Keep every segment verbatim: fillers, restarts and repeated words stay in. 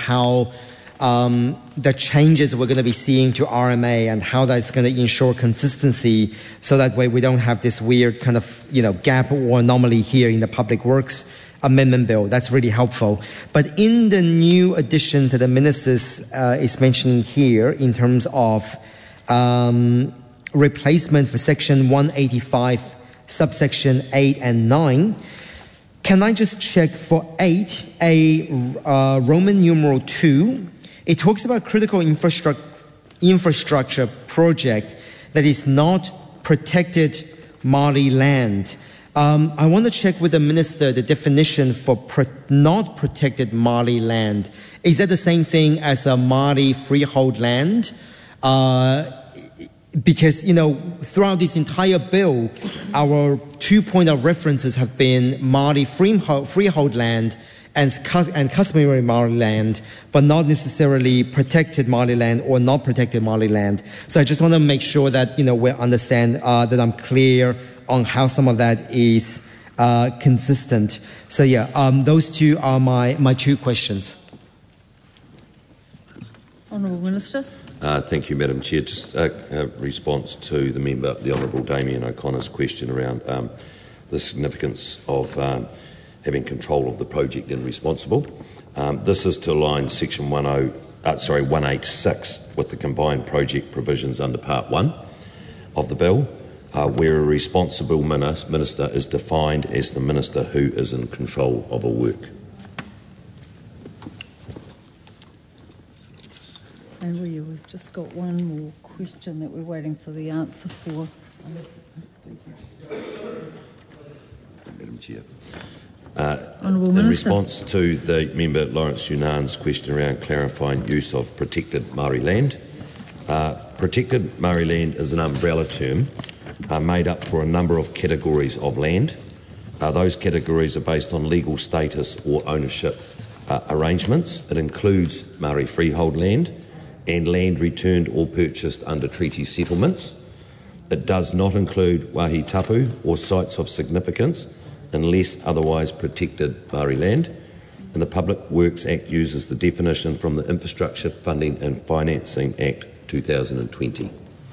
how um, the changes we're going to be seeing to R M A and how that's going to ensure consistency, so that way we don't have this weird kind of, you know, gap or anomaly here in the Public Works Amendment Bill. That's really helpful. But in the new additions that the ministers uh, is mentioning here in terms of um, replacement for Section one eighty-five, subsection eight and nine, can I just check for eight, a uh, Roman numeral two, it talks about critical infrastructure infrastructure project that is not protected Māori land. Um, I want to check with the minister the definition for pro not protected Māori land. Is that the same thing as a Māori freehold land? Uh, because, you know, throughout this entire bill, our two point of references have been Māori freehold, freehold land and, and customary Māori land, but not necessarily protected Māori land or not protected Māori land. So I just want to make sure that, you know, we understand uh, that I'm clear on how some of that is uh, consistent. So yeah, um, those two are my, my two questions. Honourable Minister. Uh, thank you, Madam Chair. Just a, a response to the member, the Honourable Damien O'Connor's question around um, the significance of um, having control of the project and responsible. Um, this is to align Section one eighty-six with the combined project provisions under Part one of the bill, uh, where a responsible minister is defined as the minister who is in control of a work. And we, we've just got one more question that we're waiting for the answer for. Thank you. Madam Chair. Uh, Honourable in Minister. response to the member Lawrence Yunan's question around clarifying use of protected Māori land, uh, protected Māori land is an umbrella term uh, made up for a number of categories of land. Uh, those categories are based on legal status or ownership uh, arrangements. It includes Māori freehold land and land returned or purchased under treaty settlements. It does not include wahi tapu or sites of significance unless otherwise protected Māori land. And the Public Works Act uses the definition from the Infrastructure Funding and Financing Act two thousand twenty.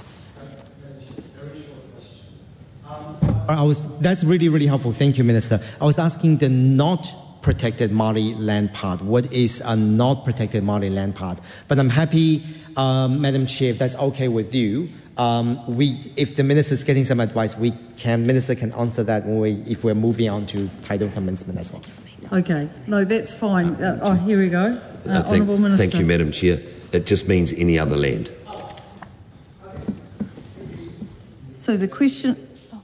I was, that's really, really helpful. Thank you, Minister. I was asking the not protected Māori land part. What is a not protected Māori land part? But I'm happy, um, Madam Chair, if that's okay with you. Um, we, if the minister is getting some advice, we can, minister can answer that when we, if we're moving on to title commencement as well. Okay, no, that's fine. Uh, oh, here we go. Uh, Uh, thank, Honourable Minister. Thank you, Madam Chair. It just means any other land. So the question...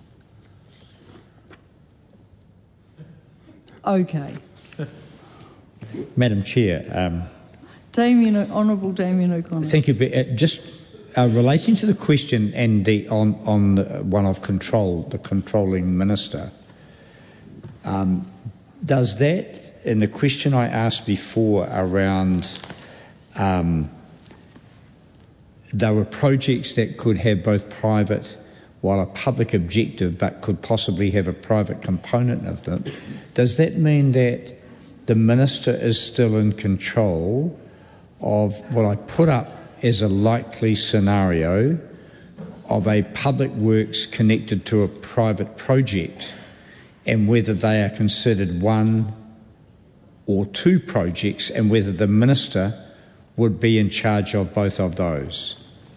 Okay. Madam Chair. Um, Damien, Honourable Damien O'Connor. thank you. But, uh, just uh, relating to the question and the, on, on the one of control, the controlling minister, um, does that, in the question I asked before around um, there were projects that could have both private while a public objective but could possibly have a private component of them, does that mean that the minister is still in control of what I put up as a likely scenario of a public works connected to a private project and whether they are considered one or two projects and whether the minister would be in charge of both of those?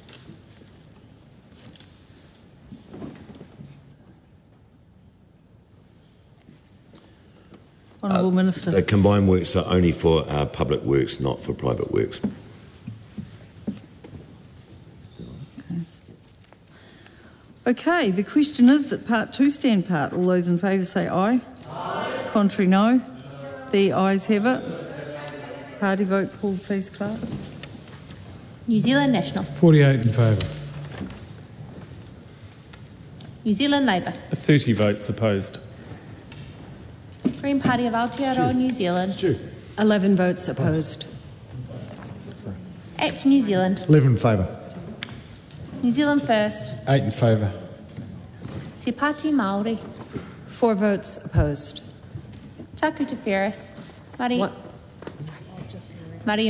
Honourable Uh, Minister. The combined works are only for uh, public works, not for private works. Okay, the question is that part two stand part. All those in favour say aye. Aye. Contrary, no. The ayes have it. Party vote called, please, Clerk. New Zealand National. forty-eight in favour. New Zealand Labour. thirty votes opposed. Green Party of Aotearoa New Zealand. eleven votes opposed. Act New Zealand. eleven in favour. New Zealand First. eight in favour. Te Pāti Māori. Four votes opposed. Taku Te Whereas. Māori One,